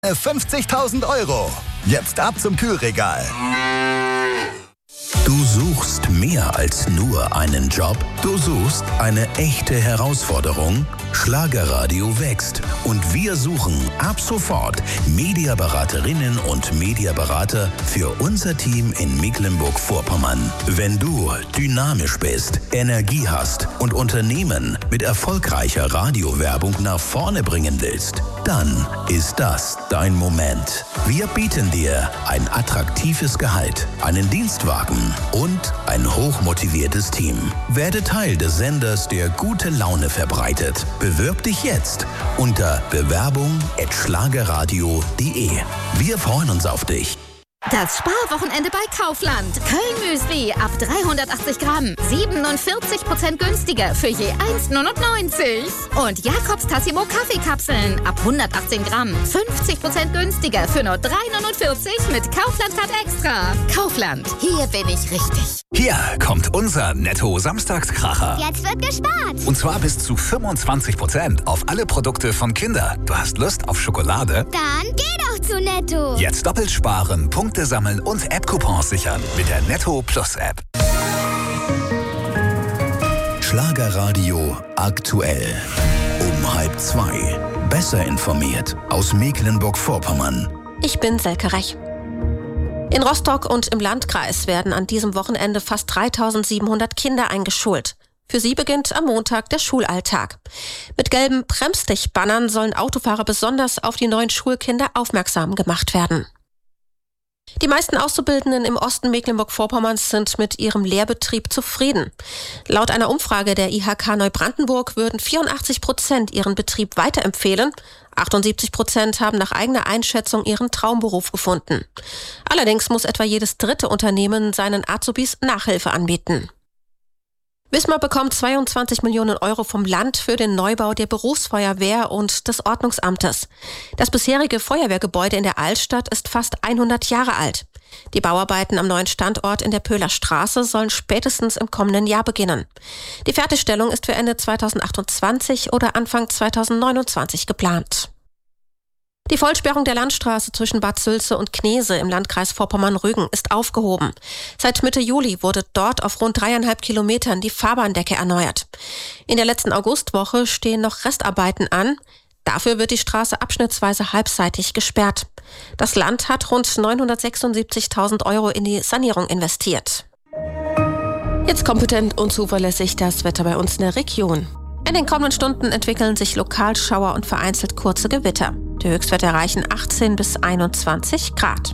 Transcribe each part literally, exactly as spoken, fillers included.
fünfzigtausend Euro. Jetzt ab zum Kühlregal. Du suchst mehr als nur einen Job. Du suchst eine echte Herausforderung. Schlagerradio wächst und wir suchen ab sofort Mediaberaterinnen und Mediaberater für unser Team in Mecklenburg-Vorpommern. Wenn du dynamisch bist, Energie hast und Unternehmen mit erfolgreicher Radiowerbung nach vorne bringen willst, dann ist das dein Moment. Wir bieten dir ein attraktives Gehalt, einen Dienstwagen und ein hochmotiviertes Team. Werde Teil des Senders, der gute Laune verbreitet. Bewirb dich jetzt unter bewerbung at schlagerradio punkt de. Wir freuen uns auf dich. Das Sparwochenende bei Kaufland. Köln-Müsli ab dreihundertachtzig Gramm. siebenundvierzig Prozent günstiger für je eins Komma neunundneunzig. Und Jakobs Tassimo Kaffeekapseln ab hundertachtzehn Gramm. fünfzig Prozent günstiger für nur drei Komma neunundvierzig mit Kaufland-Card Extra. Kaufland, hier bin ich richtig. Hier kommt unser Netto-Samstagskracher. Jetzt wird gespart. Und zwar bis zu fünfundzwanzig Prozent auf alle Produkte von Kinder. Du hast Lust auf Schokolade? Dann geh doch zu Netto. Jetzt doppelt sparen, Punkte sammeln und App-Coupons sichern mit der Netto Plus App. Schlagerradio aktuell. Um halb zwei. Besser informiert aus Mecklenburg-Vorpommern. Ich bin Selke Rech. In Rostock und im Landkreis werden an diesem Wochenende fast dreitausendsiebenhundert Kinder eingeschult. Für sie beginnt am Montag der Schulalltag. Mit gelben Bremsdich-Bannern sollen Autofahrer besonders auf die neuen Schulkinder aufmerksam gemacht werden. Die meisten Auszubildenden im Osten Mecklenburg-Vorpommerns sind mit ihrem Lehrbetrieb zufrieden. Laut einer Umfrage der I H K Neubrandenburg würden vierundachtzig Prozent ihren Betrieb weiterempfehlen. achtundsiebzig Prozent haben nach eigener Einschätzung ihren Traumberuf gefunden. Allerdings muss etwa jedes dritte Unternehmen seinen Azubis Nachhilfe anbieten. Wismar bekommt zweiundzwanzig Millionen Euro vom Land für den Neubau der Berufsfeuerwehr und des Ordnungsamtes. Das bisherige Feuerwehrgebäude in der Altstadt ist fast hundert Jahre alt. Die Bauarbeiten am neuen Standort in der Pöhler Straße sollen spätestens im kommenden Jahr beginnen. Die Fertigstellung ist für Ende zweitausendachtundzwanzig oder Anfang zweitausendneunundzwanzig geplant. Die Vollsperrung der Landstraße zwischen Bad Sülze und Knese im Landkreis Vorpommern-Rügen ist aufgehoben. Seit Mitte Juli wurde dort auf rund dreieinhalb Kilometern die Fahrbahndecke erneuert. In der letzten Augustwoche stehen noch Restarbeiten an. Dafür wird die Straße abschnittsweise halbseitig gesperrt. Das Land hat rund neunhundertsechsundsiebzigtausend Euro in die Sanierung investiert. Jetzt kompetent und zuverlässig das Wetter bei uns in der Region. In den kommenden Stunden entwickeln sich Lokalschauer und vereinzelt kurze Gewitter. Die Höchstwerte erreichen achtzehn bis einundzwanzig Grad.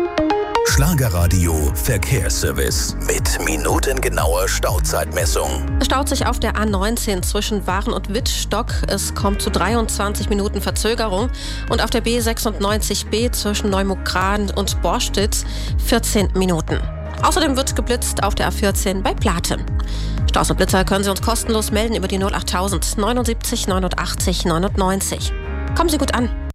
Schlagerradio Verkehrsservice mit minutengenauer Stauzeitmessung. Es staut sich auf der A neunzehn zwischen Waren und Wittstock. Es kommt zu dreiundzwanzig Minuten Verzögerung. Und auf der B sechsundneunzig B zwischen Neumuckran und Borstitz vierzehn Minuten. Außerdem wird geblitzt auf der A vierzehn bei Plate. Staus und Blitzer können Sie uns kostenlos melden über die null achttausend neunundsiebzig neunundachtzig neunundneunzig. Kommen Sie gut an.